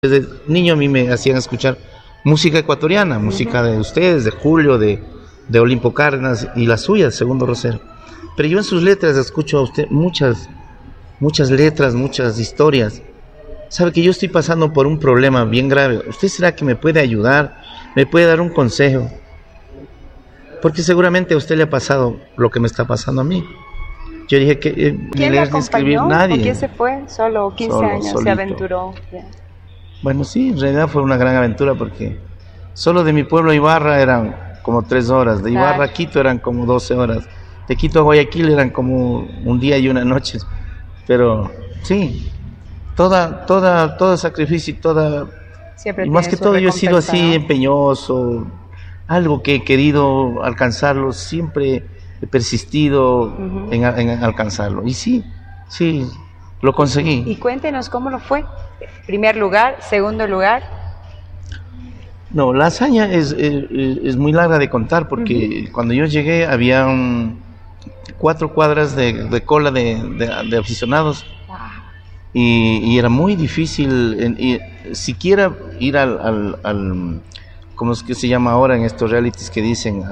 Desde niño a mí me hacían escuchar música ecuatoriana, música de ustedes, de Julio, de Olimpo Cárdenas y las suyas, Segundo Rosero. Pero yo en sus letras escucho a usted muchas letras, muchas historias. Sabe que yo estoy pasando por un problema bien grave. ¿Usted será que me puede ayudar? ¿Me puede dar un consejo? Porque seguramente a usted le ha pasado lo que me está pasando a mí. Yo dije que ¿quién le acompañó? Nadie. ¿Por qué se fue? Solo 15 años, solito. Se aventuró. Yeah. Bueno, sí, en realidad fue una gran aventura porque solo de mi pueblo a Ibarra eran como 3 horas, de Ibarra a Quito eran como 12 horas, de Quito a Guayaquil eran como un día y una noche. Pero sí, todo sacrificio y más que todo yo he sido así empeñoso, algo que he querido alcanzarlo, siempre he persistido en alcanzarlo. Y sí, lo conseguí. Y cuéntenos cómo lo fue. Primer lugar, segundo lugar. No, la hazaña es muy larga de contar porque cuando yo llegué había 4 cuadras de cola de aficionados. Wow. Y era muy difícil siquiera ir al ¿cómo es que se llama ahora en estos realities que dicen?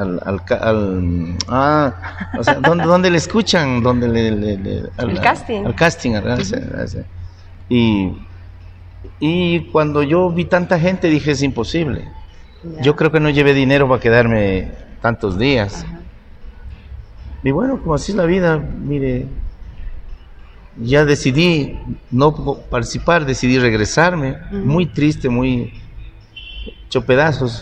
O sea, ¿dónde le escuchan? El casting. Al casting, y cuando yo vi tanta gente dije, es imposible. Yeah. Yo creo que no llevé dinero para quedarme tantos días. Ajá. Y bueno, como así es la vida, mire, ya decidí no participar, decidí regresarme, muy triste, muy hecho pedazos.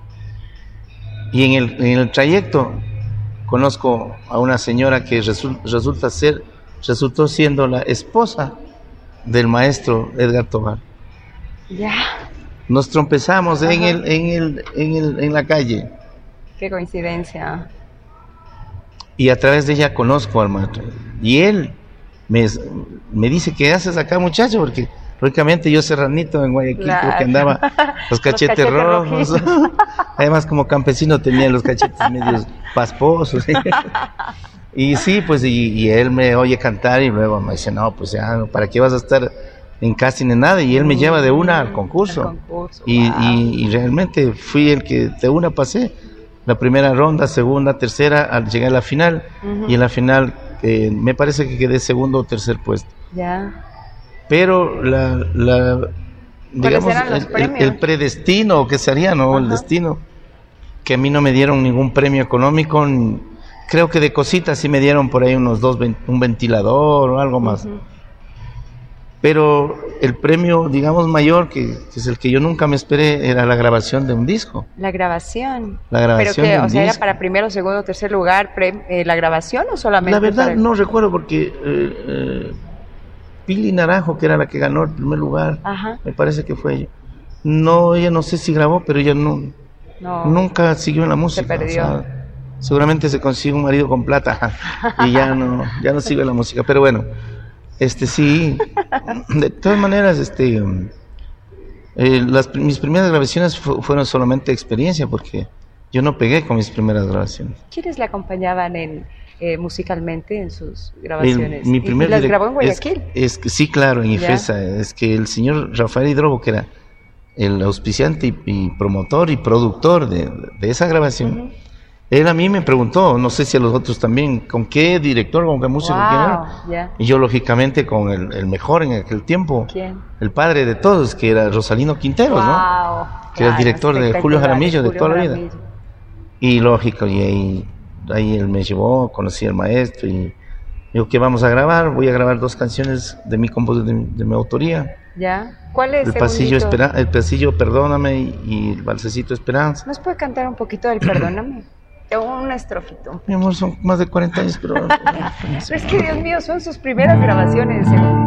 Y en el trayecto conozco a una señora que resultó siendo la esposa del maestro Edgar Tovar. Ya. Nos trompezamos en la calle. Qué coincidencia. Y a través de ella conozco al maestro. Y él me dice, ¿qué haces acá, muchacho? Porque lógicamente yo serranito en Guayaquil, claro, creo que andaba los cachetes rojos. Además, como campesino tenía los cachetes medios pasposos. Y sí, pues, y él me oye cantar y luego me dice, no, pues ya, ¿para qué vas a estar en casting ni nada? Y él me lleva de una al concurso. Y realmente fui el que de una pasé. La primera ronda, segunda, tercera, al llegar a la final. Y en la final, me parece que quedé segundo o tercer puesto. Ya. Pero digamos, el predestino, que sería, ¿no? El destino, que a mí no me dieron ningún premio económico. Creo que de cositas sí me dieron por ahí un ventilador o algo más. Pero el premio, digamos, mayor, que es el que yo nunca me esperé, era la grabación de un disco. La grabación. Pero que, o sea, ¿era para primero, segundo, tercer lugar la grabación o solamente? La verdad no recuerdo porque Pili Naranjo, que era la que ganó el primer lugar, me parece que fue ella. No, ella no sé si grabó, pero ella nunca siguió en la música. Se perdió. O sea, seguramente se consigue un marido con plata y ya no sigue la música, pero bueno, sí, de todas maneras, mis primeras grabaciones fueron solamente experiencia, porque yo no pegué con mis primeras grabaciones. ¿Quiénes le acompañaban musicalmente en sus grabaciones? Mi primer ¿Las grabó en Guayaquil? Sí, claro, en IFESA. Es que el señor Rafael Hidrobo, que era el auspiciante y promotor y productor de esa grabación, él a mí me preguntó, no sé si a los otros también, ¿con qué director, con qué músico, quién era? Yeah. Y yo lógicamente con el mejor en aquel tiempo. ¿Quién? El padre de todos, que era Rosalino Quinteros, ¿no? Que era el director de Julio Jaramillo de toda la vida. Y lógico, y ahí él me llevó, conocí al maestro y dijo, ¿qué vamos a grabar? Voy a grabar 2 canciones de mi autoría. ¿Ya? ¿Cuál es? El pasillo Perdóname y el Valsecito Esperanza. ¿Nos puede cantar un poquito del Perdóname? Un estrofito. Mi amor, son más de 40 años, pero... Es que, Dios mío, son sus primeras grabaciones.